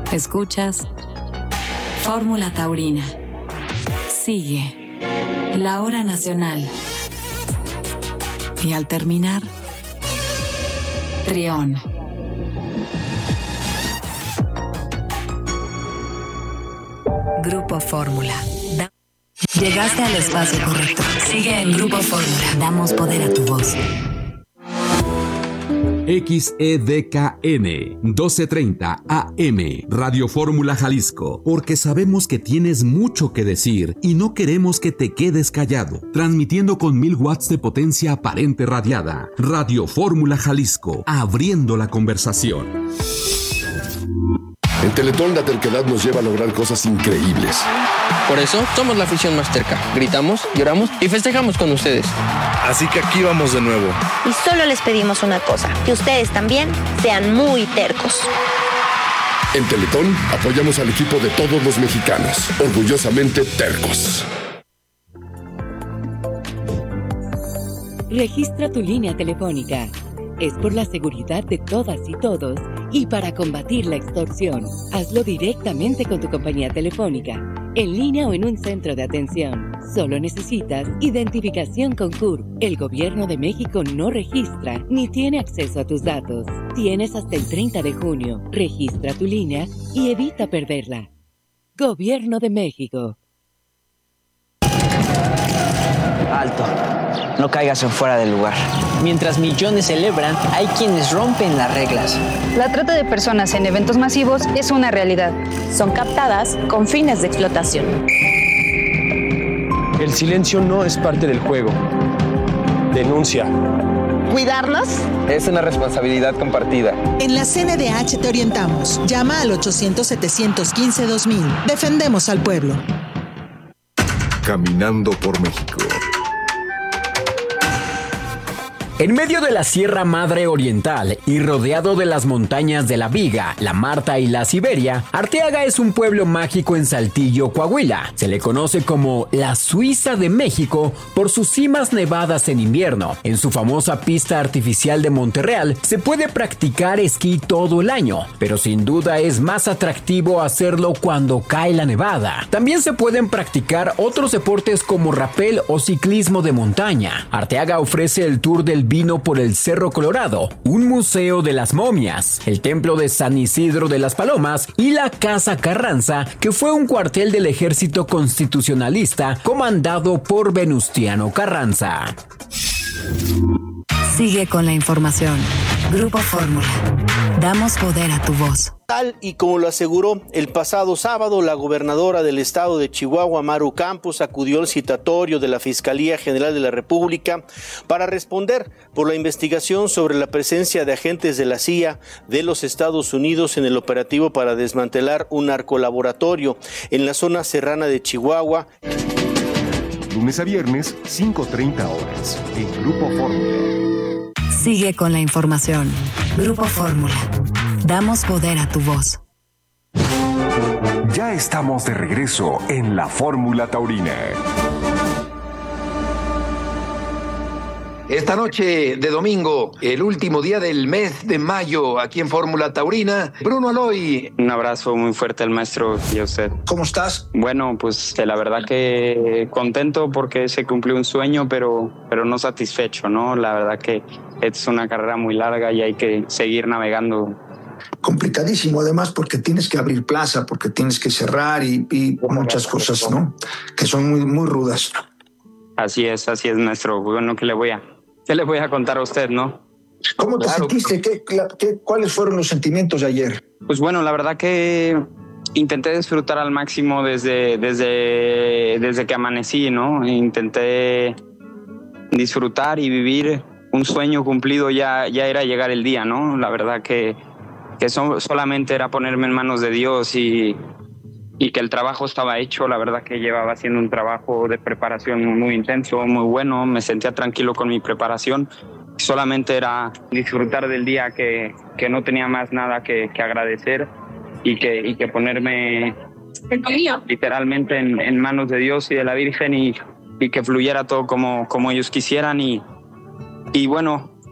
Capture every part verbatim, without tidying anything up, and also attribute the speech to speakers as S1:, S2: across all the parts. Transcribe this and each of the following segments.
S1: Escuchas Fórmula Taurina. Sigue la hora nacional. Y al terminar, Trión. Grupo Fórmula. Da- Llegaste al espacio correcto. Sigue en Grupo Fórmula. Damos poder a tu voz.
S2: X E D K N doce treinta A M Radio Fórmula Jalisco, porque sabemos que tienes mucho que decir y no queremos que te quedes callado. Transmitiendo con mil watts de potencia aparente radiada. Radio Fórmula Jalisco, abriendo la conversación.
S3: En Teletón la terquedad nos lleva a lograr cosas increíbles.
S4: Por eso somos la afición más terca. Gritamos, lloramos y festejamos con ustedes.
S5: Así que aquí vamos de nuevo.
S6: Y solo les pedimos una cosa, que ustedes también sean muy tercos.
S3: En Teletón apoyamos al equipo de todos los mexicanos. Orgullosamente tercos.
S7: Registra tu línea telefónica. Es por la seguridad de todas y todos y para combatir la extorsión. Hazlo directamente con tu compañía telefónica, en línea o en un centro de atención. Solo necesitas identificación con C U R. El Gobierno de México no registra ni tiene acceso a tus datos. Tienes hasta el treinta de junio. Registra tu línea y evita perderla. Gobierno de México.
S8: Alto. No caigas en fuera del lugar. Mientras millones celebran, hay quienes rompen las reglas.
S9: La trata de personas en eventos masivos es una realidad.
S10: Son captadas con fines de explotación.
S11: El silencio no es parte del juego. Denuncia.
S12: ¿Cuidarnos?
S13: Es una responsabilidad compartida.
S14: En la C N D H te orientamos. Llama al ochocientos, setecientos quince, dos mil. Defendemos al pueblo.
S15: Caminando por México.
S16: En medio de la Sierra Madre Oriental y rodeado de las montañas de la Viga, la Marta y la Siberia, Arteaga es un pueblo mágico en Saltillo, Coahuila. Se le conoce como la Suiza de México por sus cimas nevadas en invierno. En su famosa pista artificial de Monterreal se puede practicar esquí todo el año, pero sin duda es más atractivo hacerlo cuando cae la nevada. También se pueden practicar otros deportes como rapel o ciclismo de montaña. Arteaga ofrece el tour del vino por el Cerro Colorado, un museo de las momias, el templo de San Isidro de las Palomas y la Casa Carranza, que fue un cuartel del ejército constitucionalista comandado por Venustiano Carranza.
S1: Sigue con la información. Grupo Fórmula. Damos poder a tu voz.
S17: Tal y como lo aseguró el pasado sábado, la gobernadora del estado de Chihuahua, Maru Campos, acudió al citatorio de la Fiscalía General de la República para responder por la investigación sobre la presencia de agentes de la C I A de los Estados Unidos en el operativo para desmantelar un narcolaboratorio en la zona serrana de Chihuahua.
S15: Lunes a viernes, cinco treinta horas, en Grupo Fórmula.
S1: Sigue con la información. Grupo Fórmula. Damos poder a tu voz.
S15: Ya estamos de regreso en la Fórmula Taurina.
S18: Esta noche de domingo, el último día del mes de mayo, aquí en Fórmula Taurina, Bruno Aloy.
S19: Un abrazo muy fuerte al maestro y a usted.
S18: ¿Cómo estás?
S19: Bueno, pues la verdad que contento porque se cumplió un sueño, pero, pero no satisfecho, ¿no? La verdad que es una carrera muy larga y hay que seguir navegando.
S20: Complicadísimo además porque tienes que abrir plaza, porque tienes que cerrar y, y muchas cosas, ¿no? Que son muy, muy rudas.
S19: Así es, así es, maestro. Bueno, ¿qué le voy a, qué le voy a contar a usted, no?
S20: ¿Cómo te claro. sentiste? ¿Qué, qué, ¿Cuáles fueron los sentimientos de ayer?
S19: Pues bueno, la verdad que intenté disfrutar al máximo desde, desde, desde que amanecí, ¿no? Intenté disfrutar y vivir un sueño cumplido, ya, ya era llegar el día, ¿no? La verdad que, que so, solamente era ponerme en manos de Dios y, y que el trabajo estaba hecho. La verdad que llevaba haciendo un trabajo de preparación muy intenso, muy bueno. Me sentía tranquilo con mi preparación. Solamente era disfrutar del día, que, que no tenía más nada que, que agradecer y que, y que ponerme literalmente en, en manos de Dios y de la Virgen y, y que fluyera todo como, como ellos quisieran. Y, y bueno,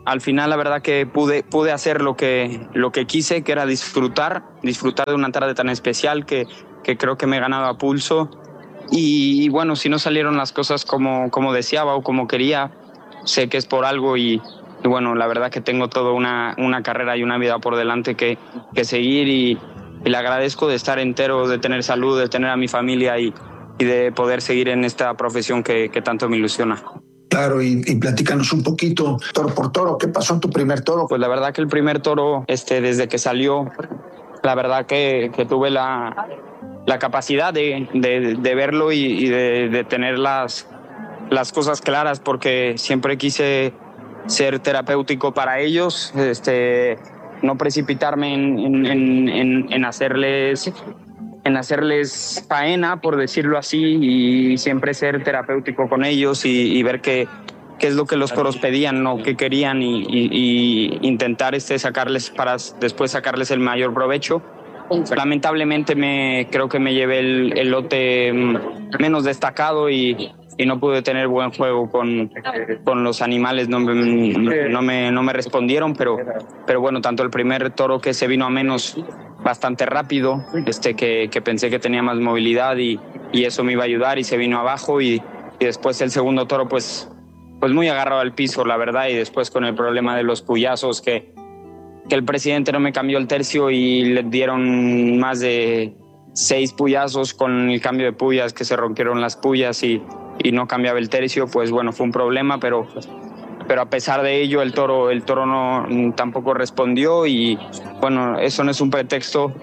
S19: al final la verdad que pude, pude hacer lo que, lo que quise, que era disfrutar, disfrutar de una tarde tan especial que, que creo que me ganaba a pulso. Y, y bueno, si no salieron las cosas como, como deseaba o como quería, sé que es por algo y, y bueno, la verdad que tengo toda una, una carrera y una vida por delante que, que seguir y, y le agradezco de estar entero, de tener salud, de tener a mi familia y, y de poder seguir en esta profesión que, que tanto me ilusiona.
S20: Claro, y, y platícanos un poquito, toro por toro, ¿qué pasó en tu primer toro?
S19: Pues la verdad que el primer toro, este, desde que salió, la verdad que, que tuve la, la capacidad de, de, de verlo y, y de, de tener las, las cosas claras, porque siempre quise ser terapéutico para ellos, este, no precipitarme en, en, en, en hacerles... en hacerles faena, por decirlo así, y siempre ser terapéutico con ellos y, y ver qué, qué es lo que los toros pedían, ¿no? Qué querían y, y, y intentar este, sacarles para después sacarles el mayor provecho. Lamentablemente me, creo que me llevé el, el lote menos destacado y, y no pude tener buen juego con, con los animales, no, no, me, no me respondieron, pero, pero bueno, tanto el primer toro que se vino a menos bastante rápido, este, que, que pensé que tenía más movilidad y, y eso me iba a ayudar y se vino abajo y, y después el segundo toro pues, pues muy agarrado al piso, la verdad, y después con el problema de los puyazos que, que el presidente no me cambió el tercio y le dieron más de seis puyazos con el cambio de puyas, que se rompieron las puyas y, y no cambiaba el tercio, pues bueno, fue un problema, pero... pero a pesar de ello el toro, el toro no, tampoco respondió y bueno, eso no es un pretexto.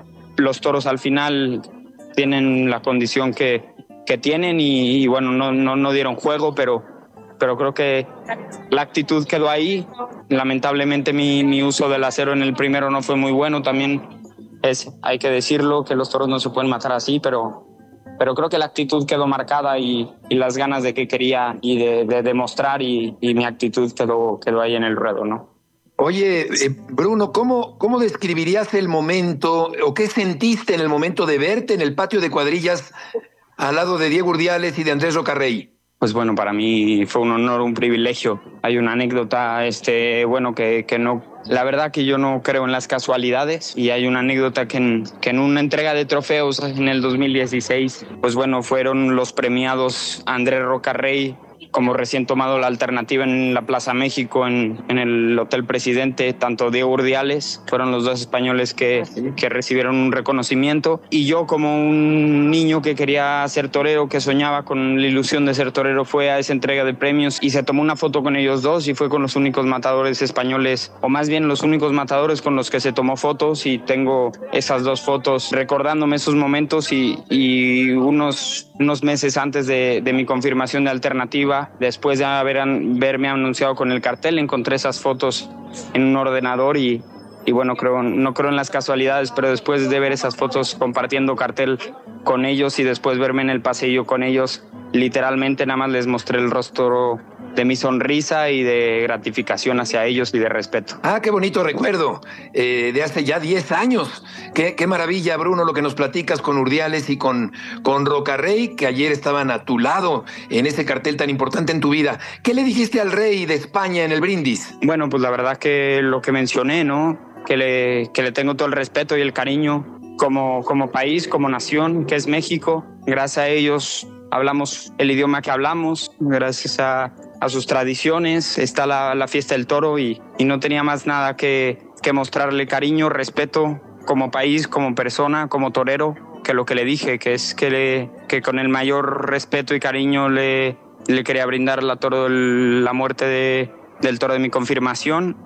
S19: Los toros al final tienen la condición que, que tienen y, y bueno, no, no, no dieron juego, pero, pero creo que la actitud quedó ahí. Lamentablemente mi, mi uso del acero en el primero no fue muy bueno, también es, hay que decirlo, que los toros no se pueden matar así, pero... pero creo que la actitud quedó marcada y, y las ganas de que quería y de, de demostrar y, y mi actitud quedó, quedó ahí en el ruedo, ¿no?
S18: Oye, eh, Bruno, ¿cómo, ¿cómo describirías el momento o qué sentiste en el momento de verte en el patio de cuadrillas al lado de Diego Urdiales y de Andrés Rocarrey?
S19: Pues bueno, para mí fue un honor, un privilegio. Hay una anécdota, este, bueno, que, que no... La verdad que yo no creo en las casualidades y hay una anécdota que en, que en una entrega de trofeos en el dos mil dieciséis, pues bueno, fueron los premiados Andrés Rocarrey como recién tomado la alternativa en la Plaza México, en, en el Hotel Presidente, tanto Diego Urdiales, fueron los dos españoles que, que recibieron un reconocimiento, y yo como un niño que quería ser torero, que soñaba con la ilusión de ser torero, fue a esa entrega de premios y se tomó una foto con ellos dos y fue con los únicos matadores españoles, o más bien los únicos matadores con los que se tomó fotos, y tengo esas dos fotos recordándome esos momentos y, y unos, unos meses antes de, de mi confirmación de alternativa, después de haber, haberme anunciado con el cartel, encontré esas fotos en un ordenador y, y bueno, creo, no creo en las casualidades, pero después de ver esas fotos compartiendo cartel con ellos y después verme en el pasillo con ellos, literalmente nada más les mostré el rostro de mi sonrisa y de gratificación hacia ellos y de respeto.
S18: Ah, qué bonito recuerdo, eh, de hace ya diez años. Qué, qué maravilla, Bruno, lo que nos platicas con Urdiales y con, con Rocarrey, que ayer estaban a tu lado en ese cartel tan importante en tu vida. ¿Qué le dijiste al rey de España en el brindis?
S19: Bueno, pues la verdad que lo que mencioné, ¿no? Que le, que le tengo todo el respeto y el cariño como, como país, como nación, que es México. Gracias a ellos hablamos el idioma que hablamos, gracias a, a sus tradiciones está la, la fiesta del toro y, y no tenía más nada que, que mostrarle cariño, respeto como país, como persona, como torero, que lo que le dije, que es que, le, que con el mayor respeto y cariño le, le quería brindar la, toro, la muerte de, del toro de mi confirmación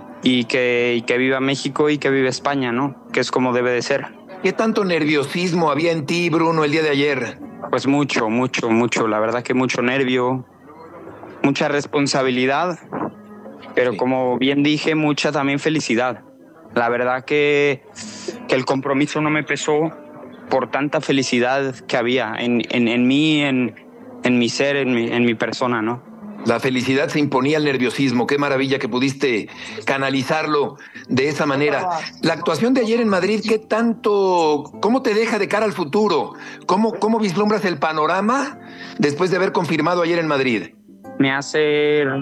S19: y que, y que viva México y que viva España, ¿no? Que es como debe de ser.
S18: ¿Qué tanto nerviosismo había en ti, Bruno, el día de ayer?
S19: Pues mucho, mucho, mucho. La verdad que mucho nervio, mucha responsabilidad, pero sí, como bien dije, mucha también felicidad. La verdad que, que el compromiso no me pesó por tanta felicidad que había en, en, en mí, en, en mi ser, en mi, en mi persona, ¿no?
S18: La felicidad se imponía al nerviosismo. Qué maravilla que pudiste canalizarlo de esa manera. La actuación de ayer en Madrid, ¿qué tanto, cómo te deja de cara al futuro? ¿Cómo, cómo vislumbras el panorama después de haber confirmado ayer en Madrid?
S19: Me hace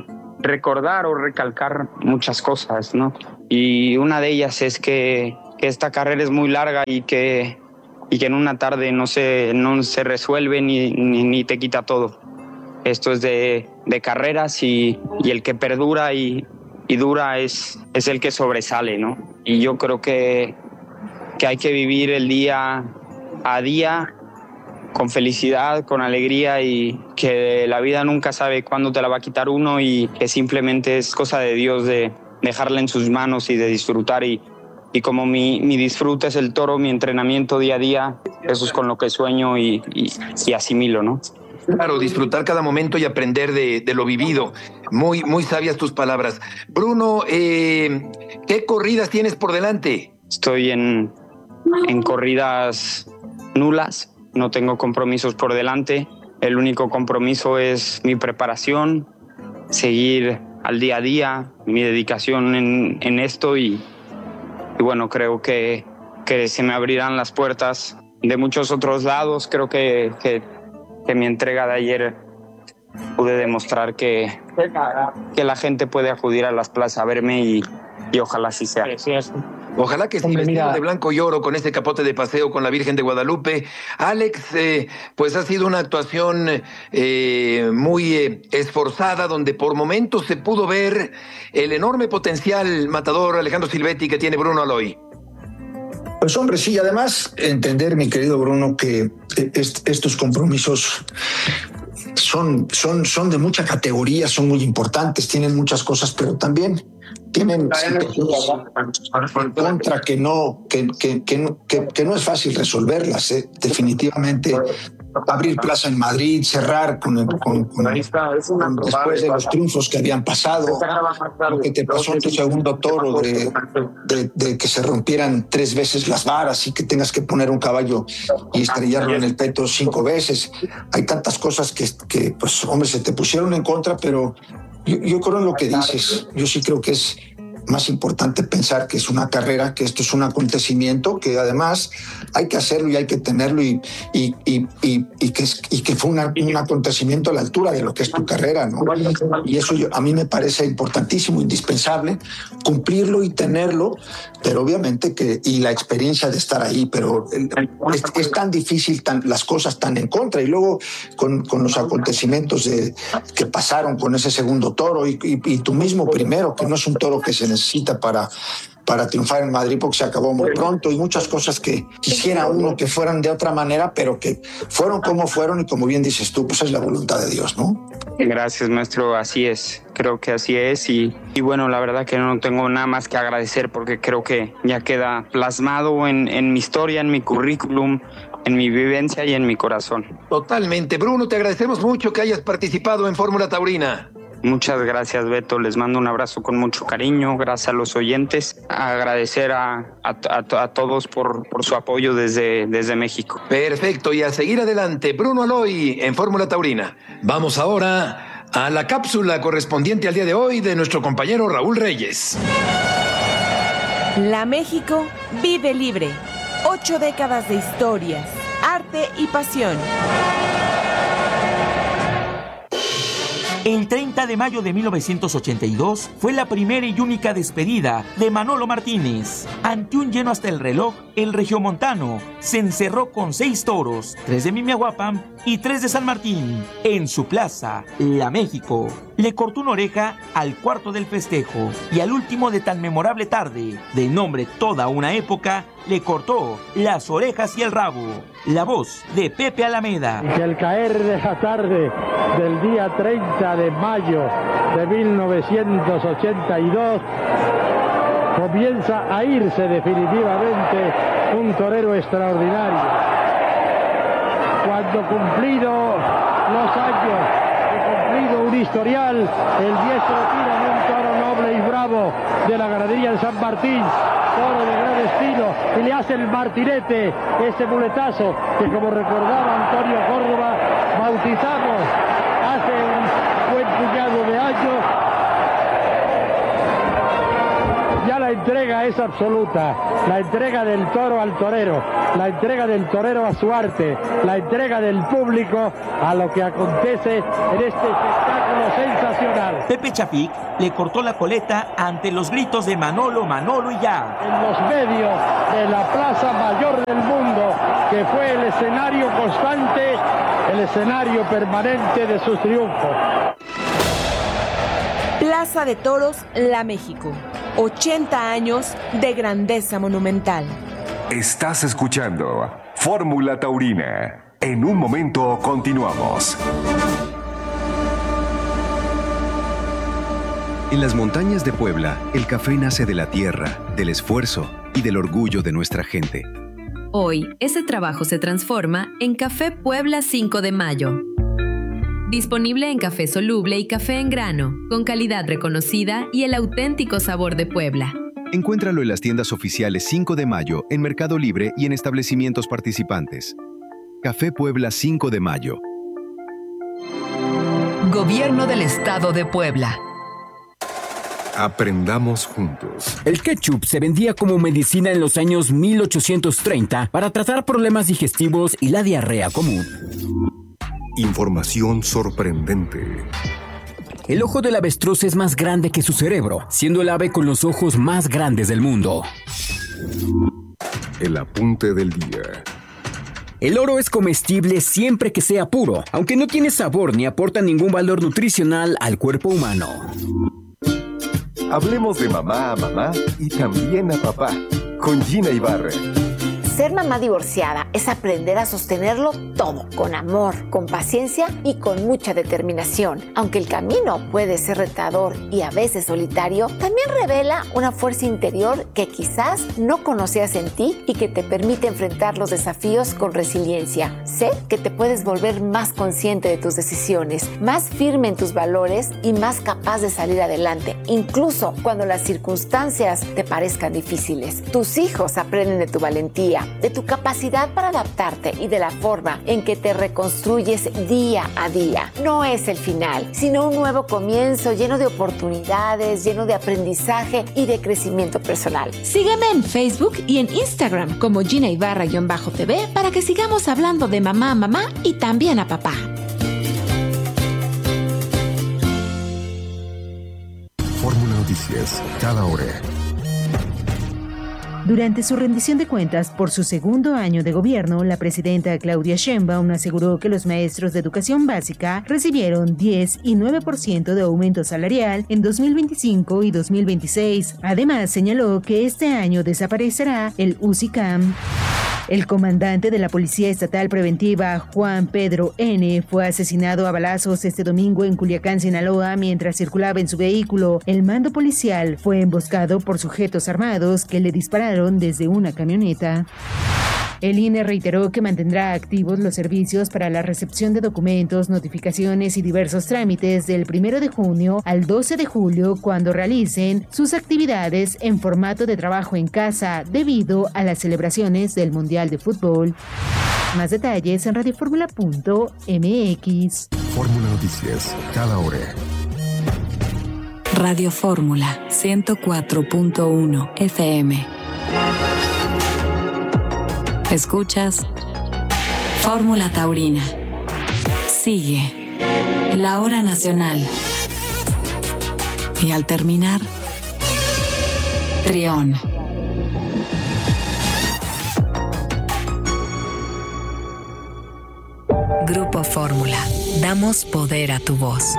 S19: recordar o recalcar muchas cosas, ¿no? Y una de ellas es que, que esta carrera es muy larga y que, y que en una tarde no se, no se resuelve ni, ni, ni te quita todo. Esto es de, de carreras y, y el que perdura y, y dura es, es el que sobresale, ¿no? Y yo creo que, que hay que vivir el día a día con felicidad, con alegría, y que la vida nunca sabe cuándo te la va a quitar uno y que simplemente es cosa de Dios de dejarla en sus manos y de disfrutar. Y, y como mi, mi disfrute es el toro, mi entrenamiento día a día, eso es con lo que sueño y, y, y asimilo, ¿no?
S18: Claro, disfrutar cada momento y aprender de, de lo vivido. Muy, muy sabias tus palabras. Bruno, eh, ¿qué corridas tienes por delante?
S19: Estoy en, en corridas nulas. No tengo compromisos por delante. El único compromiso es mi preparación, seguir al día a día, mi dedicación en, en esto y, y bueno, creo que, que se me abrirán las puertas de muchos otros lados. Creo que, que, que mi entrega de ayer pude demostrar que, que la gente puede acudir a las plazas a verme y, y ojalá así sea.
S18: Ojalá que sí, vestido de blanco y oro con ese capote de paseo con la Virgen de Guadalupe. Alex, eh, pues ha sido una actuación eh, muy eh, esforzada, donde por momentos se pudo ver el enorme potencial matador Alejandro Silvetti que tiene Bruno Aloy.
S20: Pues hombre, sí, además entender, mi querido Bruno, que est- estos compromisos son, son, son de mucha categoría, son muy importantes, tienen muchas cosas, pero también tienen situaciones en contra que no, que, que, que, no, que, que no es fácil resolverlas. ¿eh? Definitivamente, abrir plaza en Madrid, cerrar con, el, con, con, con después de los triunfos que habían pasado, lo que te pasó en tu segundo toro de, de, de que se rompieran tres veces las varas y que tengas que poner un caballo y estrellarlo en el peto cinco veces. Hay tantas cosas que, que pues, hombre, se te pusieron en contra, pero yo, yo creo en lo que dices. Yo sí creo que es más importante pensar que es una carrera, que esto es un acontecimiento, que además hay que hacerlo y hay que tenerlo y, y, y, y, y, que, es, y que fue una, un acontecimiento a la altura de lo que es tu carrera, ¿no? Y eso yo, a mí me parece importantísimo, indispensable, cumplirlo y tenerlo, pero obviamente que, y la experiencia de estar ahí, pero es, es tan difícil, tan, las cosas tan en contra, y luego con, con los acontecimientos de, que pasaron con ese segundo toro y, y, y tú mismo primero, que no es un toro que se necesita para, para triunfar en Madrid porque se acabó muy pronto, y muchas cosas que quisiera uno que fueran de otra manera, pero que fueron como fueron, y como bien dices tú, pues es la voluntad de Dios, ¿no?
S19: Gracias, maestro, así es, creo que así es, y, y bueno, la verdad que no tengo nada más que agradecer porque creo que ya queda plasmado en, en mi historia, en mi currículum, en mi vivencia y en mi corazón.
S18: Totalmente. Bruno, te agradecemos mucho que hayas participado en Fórmula Taurina.
S19: Muchas gracias, Beto. Les mando un abrazo con mucho cariño. Gracias a los oyentes. Agradecer a, a, a, a todos por, por su apoyo desde, desde México.
S18: Perfecto. Y a seguir adelante, Bruno Aloy en Fórmula Taurina. Vamos ahora a la cápsula correspondiente al día de hoy de nuestro compañero Raúl Reyes.
S21: La México vive libre. Ocho décadas de historias, arte y pasión.
S22: El treinta de mayo de mil novecientos ochenta y dos fue la primera y única despedida de Manolo Martínez. Ante un lleno hasta el reloj, el regiomontano se encerró con seis toros, tres de Mimiahuapan y tres de San Martín, en su plaza, La México. Le cortó una oreja al cuarto del festejo y al último de tan memorable tarde, de nombre toda una época, le cortó las orejas y el rabo. La voz de Pepe Alameda.
S23: Y que al caer de esa tarde del día treinta de mayo de mil novecientos ochenta y dos comienza a irse definitivamente un torero extraordinario. Cuando cumplido los años y cumplido un historial, el diestro tira de un toro noble y bravo de la ganadería de San Martín, toro de gran estilo, y le hace el martinete, ese muletazo que, como recordaba Antonio Córdoba, bautizamos hace un buen puñado de años. ya la entrega es absoluta, la entrega del toro al torero, la entrega del torero a su arte, la entrega del público a lo que acontece en este espectáculo sensacional.
S22: Pepe Chafik le cortó la coleta ante los gritos de Manolo, Manolo y ya.
S23: En los medios de la Plaza Mayor del Mundo, que fue el escenario constante, el escenario permanente de sus triunfos.
S21: Plaza de Toros, La México. ochenta años de grandeza monumental.
S15: Estás escuchando Fórmula Taurina. En un momento continuamos.
S2: En las montañas de Puebla, el café nace de la tierra, del esfuerzo y del orgullo de nuestra gente.
S1: Hoy, ese trabajo se transforma en Café Puebla cinco de mayo. Disponible en café soluble y café en grano, con calidad reconocida y el auténtico sabor de Puebla.
S2: Encuéntralo en las tiendas oficiales cinco de mayo, en Mercado Libre y en establecimientos participantes. Café Puebla cinco de mayo.
S1: Gobierno del Estado de Puebla.
S15: Aprendamos juntos.
S16: El ketchup se vendía como medicina en los años mil ochocientos treinta para tratar problemas digestivos y la diarrea común.
S15: Información sorprendente.
S16: El ojo del avestruz es más grande que su cerebro, siendo el ave con los ojos más grandes del mundo.
S15: El apunte del día.
S16: El oro es comestible siempre que sea puro, aunque no tiene sabor ni aporta ningún valor nutricional al cuerpo humano.
S15: Hablemos de mamá a mamá y también a papá, con Gina Ibarra.
S4: Ser mamá divorciada es aprender a sostenerlo todo, con amor, con paciencia y con mucha determinación. Aunque el camino puede ser retador y a veces solitario, también revela una fuerza interior que quizás no conocías en ti y que te permite enfrentar los desafíos con resiliencia. Sé que te puedes volver más consciente de tus decisiones, más firme en tus valores y más capaz de salir adelante, incluso cuando las circunstancias te parezcan difíciles. Tus hijos aprenden de tu valentía, de tu capacidad para adaptarte y de la forma en que te reconstruyes día a día. No es el final, sino un nuevo comienzo lleno de oportunidades, lleno de aprendizaje y de crecimiento personal.
S21: Sígueme en Facebook y en Instagram como Gina Ibarra-T V para que sigamos hablando de mamá a mamá y también a papá.
S15: Fórmula Noticias, cada hora.
S5: Durante su rendición de cuentas por su segundo año de gobierno, la presidenta Claudia Sheinbaum aseguró que los maestros de educación básica recibieron diez y nueve por ciento de aumento salarial en dos mil veinticinco y dos mil veintiséis. Además, señaló que este año desaparecerá el U C I C A M. El comandante de la Policía Estatal Preventiva, Juan Pedro N., fue asesinado a balazos este domingo en Culiacán, Sinaloa, mientras circulaba en su vehículo. El mando policial fue emboscado por sujetos armados que le dispararon desde una camioneta. El I N E reiteró que mantendrá activos los servicios para la recepción de documentos, notificaciones y diversos trámites del primero de junio al doce de julio, cuando realicen sus actividades en formato de trabajo en casa debido a las celebraciones del Mundial de Fútbol. Más detalles en radio fórmula punto m x.
S15: Fórmula Noticias, cada hora.
S1: Radio Fórmula ciento cuatro punto uno F M. Escuchas Fórmula Taurina. Sigue la hora nacional. Y al terminar, Trión. Grupo Fórmula. Damos poder a tu voz.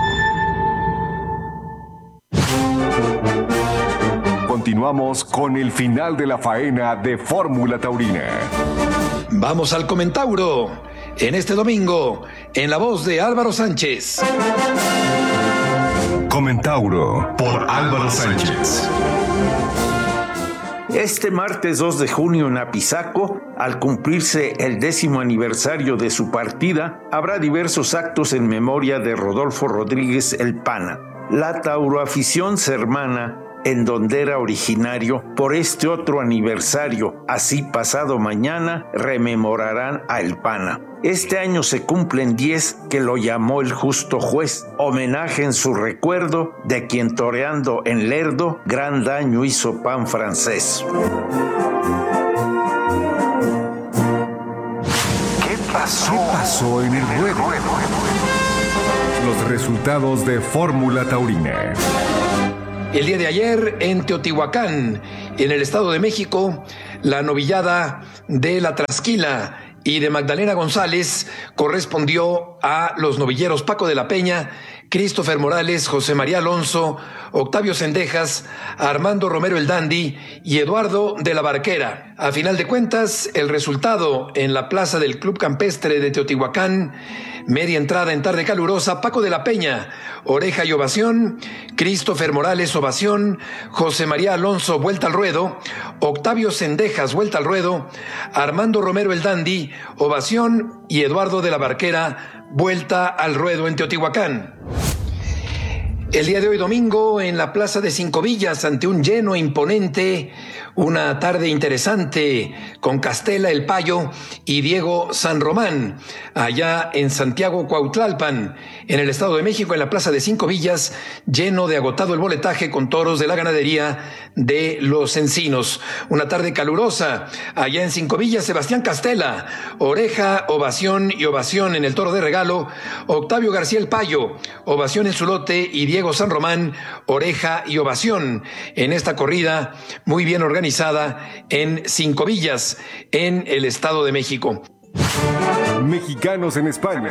S15: Continuamos con el final de la faena de Fórmula Taurina.
S18: Vamos al Comentauro. En este domingo, en la voz de Álvaro Sánchez.
S15: Comentauro por Álvaro Sánchez.
S24: Este martes dos de junio en Apizaco, al cumplirse el décimo aniversario de su partida, habrá diversos actos en memoria de Rodolfo Rodríguez el Pana. La tauroafición se hermana en donde era originario, por este otro aniversario, así pasado mañana, rememorarán a El Pana. Este año se cumplen diez que lo llamó el justo juez, homenaje en su recuerdo de quien toreando en Lerdo gran daño hizo pan francés.
S15: ¿Qué pasó? ¿Qué pasó en el ruedo? Los resultados de Fórmula Taurina.
S18: El día de ayer en Teotihuacán, en el Estado de México, la novillada de la Trasquila y de Magdalena González correspondió a los novilleros Paco de la Peña, Christopher Morales, José María Alonso, Octavio Cendejas, Armando Romero el Dandy y Eduardo de la Barquera. A final de cuentas, el resultado en la plaza del Club Campestre de Teotihuacán: media entrada en tarde calurosa, Paco de la Peña, oreja y ovación; Christopher Morales, ovación; José María Alonso, vuelta al ruedo; Octavio Cendejas, vuelta al ruedo; Armando Romero el Dandy, ovación; y Eduardo de la Barquera, vuelta al ruedo en Teotihuacán. El día de hoy domingo en la plaza de Cinco Villas, ante un lleno imponente, una tarde interesante con Castela el Payo y Diego San Román, allá en Santiago Cuautlalpan, en el Estado de México, en la plaza de Cinco Villas, lleno de agotado el boletaje con toros de la ganadería de Los Encinos. Una tarde calurosa allá en Cinco Villas, Sebastián Castela, oreja, ovación y ovación en el toro de regalo; Octavio García el Payo, ovación en su lote; y Diego San Román, oreja y ovación en esta corrida muy bien organizada en Cinco Villas, en el Estado de México.
S15: Mexicanos en España.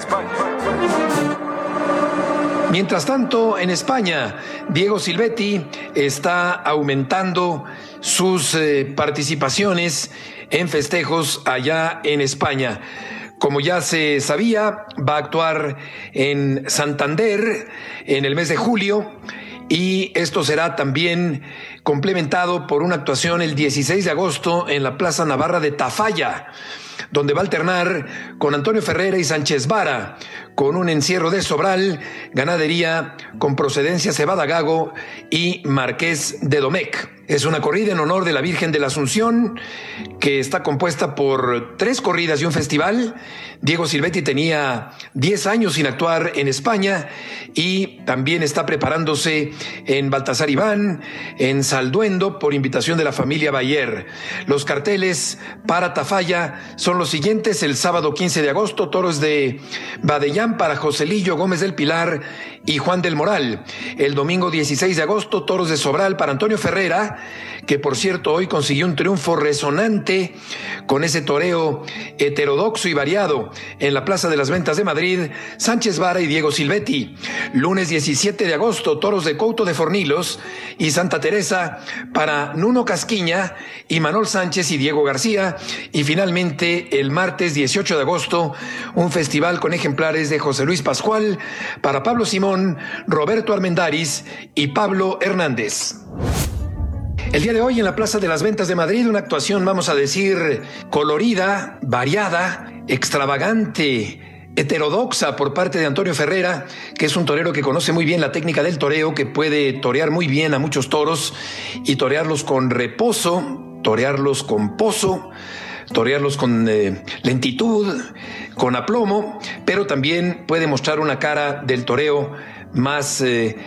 S18: Mientras tanto, en España, Diego Silvetti está aumentando sus eh, participaciones en festejos allá en España. Como ya se sabía, va a actuar en Santander en el mes de julio, y esto será también complementado por una actuación el dieciséis de agosto en la Plaza Navarra de Tafalla, donde va a alternar con Antonio Ferrera y Sánchez Vara, con un encierro de Sobral, ganadería con procedencia Cebada Gago y Marqués de Domecq. Es una corrida en honor de la Virgen de la Asunción, que está compuesta por tres corridas y un festival. Diego Silvetti tenía diez años sin actuar en España y también está preparándose en Baltasar Iván, en Salduendo, por invitación de la familia Bayer. Los carteles para Tafalla son los siguientes: el sábado quince de agosto, toros de Badellán para Joselillo Gómez del Pilar y Juan del Moral. El domingo dieciséis de agosto, toros de Sobral para Antonio Ferrera, que por cierto hoy consiguió un triunfo resonante con ese toreo heterodoxo y variado en la Plaza de las Ventas de Madrid, Sánchez Vara y Diego Silvetti. Lunes diecisiete de agosto, toros de Couto de Fornilos y Santa Teresa para Nuno Casquiña y Manol Sánchez y Diego García. Y finalmente el martes dieciocho de agosto, un festival con ejemplares de José Luis Pascual para Pablo Simón, Roberto Armendáriz y Pablo Hernández. El día de hoy en la Plaza de las Ventas de Madrid, una actuación, vamos a decir, colorida, variada, extravagante, heterodoxa por parte de Antonio Ferrera, que es un torero que conoce muy bien la técnica del toreo, que puede torear muy bien a muchos toros y torearlos con reposo, torearlos con pozo, torearlos con eh, lentitud, con aplomo, pero también puede mostrar una cara del toreo más eh,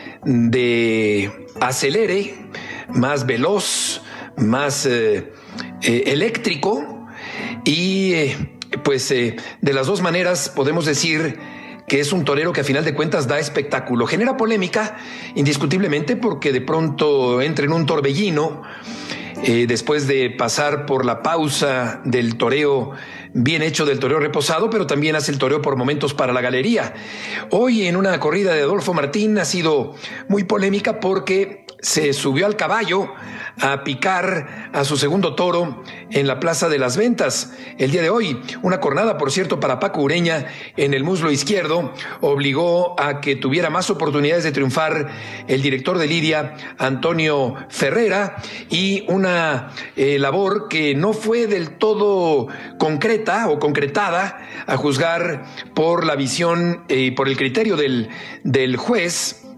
S18: de acelere, más veloz, más eh, eh, eléctrico, y eh, pues eh, de las dos maneras podemos decir que es un torero que a final de cuentas da espectáculo. Genera polémica, indiscutiblemente, porque de pronto entra en un torbellino eh, después de pasar por la pausa del toreo bien hecho, del toreo reposado, pero también hace el toreo por momentos para la galería. Hoy en una corrida de Adolfo Martín ha sido muy polémica porque se subió al caballo a picar a su segundo toro en la Plaza de las Ventas. El día de hoy, una cornada, por cierto, para Paco Ureña en el muslo izquierdo, obligó a que tuviera más oportunidades de triunfar el director de lidia, Antonio Ferrera, y una eh, labor que no fue del todo concreta o concretada, a juzgar por la visión y eh, por el criterio del, del juez,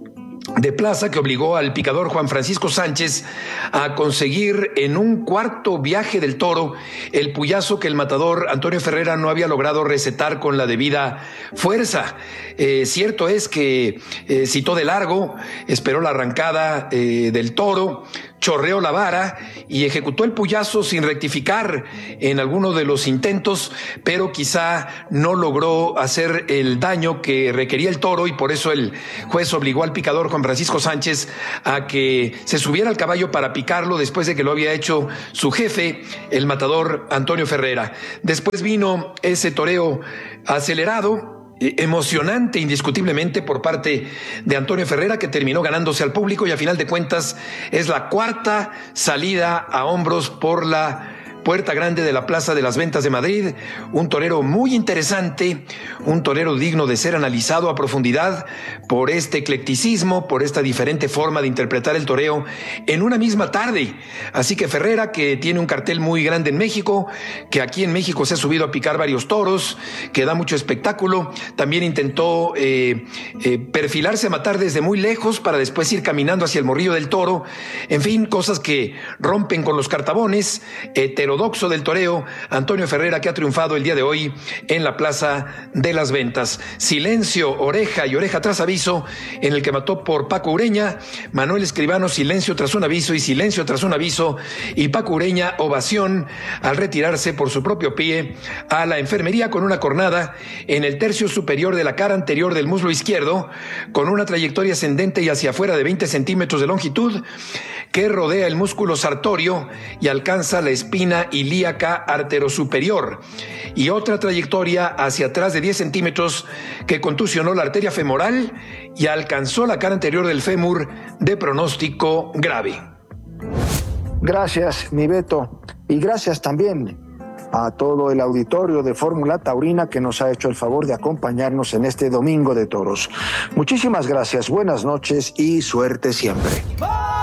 S18: de plaza que obligó al picador Juan Francisco Sánchez a conseguir en un cuarto viaje del toro el puyazo que el matador Antonio Ferrera no había logrado recetar con la debida fuerza. Eh, cierto es que eh, citó de largo, esperó la arrancada eh, del toro, chorreó la vara y ejecutó el puyazo sin rectificar en alguno de los intentos, pero quizá no logró hacer el daño que requería el toro y por eso el juez obligó al picador Juan Francisco Sánchez a que se subiera al caballo para picarlo después de que lo había hecho su jefe, el matador Antonio Ferrera. Después vino ese toreo acelerado, emocionante indiscutiblemente por parte de Antonio Ferrera, que terminó ganándose al público y a final de cuentas es la cuarta salida a hombros por la Puerta Grande de la Plaza de las Ventas de Madrid. Un torero muy interesante, un torero digno de ser analizado a profundidad por este eclecticismo, por esta diferente forma de interpretar el toreo en una misma tarde. Así que Ferrera, que tiene un cartel muy grande en México, que aquí en México se ha subido a picar varios toros, que da mucho espectáculo, también intentó eh, eh, perfilarse a matar desde muy lejos para después ir caminando hacia el morrillo del toro. En fin, cosas que rompen con los cartabones, heterodoxo del toreo, Antonio Ferrera, que ha triunfado el día de hoy en la Plaza de las Ventas. Silencio, oreja y oreja tras aviso, en el que mató por Paco Ureña. Manuel Escribano, silencio tras un aviso y silencio tras un aviso. Y Paco Ureña, ovación al retirarse por su propio pie a la enfermería con una cornada en el tercio superior de la cara anterior del muslo izquierdo, con una trayectoria ascendente y hacia afuera de veinte centímetros de longitud, que rodea el músculo sartorio y alcanza la espina ilíaca arterosuperior, y otra trayectoria hacia atrás de diez centímetros que contusionó la arteria femoral y alcanzó la cara anterior del fémur, de pronóstico grave.
S20: Gracias, mi Beto, y gracias también a todo el auditorio de Fórmula Taurina que nos ha hecho el favor de acompañarnos en este Domingo de Toros. Muchísimas gracias, buenas noches y suerte siempre.